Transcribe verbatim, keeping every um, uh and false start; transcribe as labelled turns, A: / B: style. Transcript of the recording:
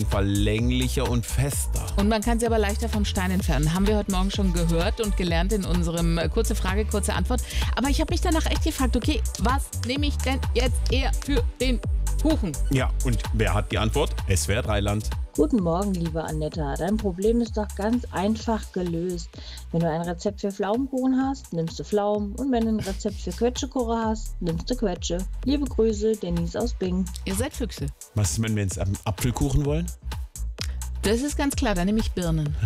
A: jeden Fall länglicher und fester.
B: Und man kann sie aber leichter vom Stein entfernen. Haben wir heute Morgen schon gehört und gelernt in unserem äh, kurze Frage, kurze Antwort. Aber ich habe mich danach echt gefragt, okay, was nehme ich denn jetzt eher für den Kuchen?
A: Ja, und wer hat die Antwort? S W R drei Land.
C: Guten Morgen, liebe Annetta. Dein Problem ist doch ganz einfach gelöst. Wenn du ein Rezept für Pflaumenkuchen hast, nimmst du Pflaumen. Und wenn du ein Rezept für Quetschekuchen hast, nimmst du Quetsche. Liebe Grüße, Denise aus Bing.
B: Ihr seid Füchse.
A: Was ist, wenn wir jetzt einen Apfelkuchen wollen?
B: Das ist ganz klar, da nehme ich Birnen.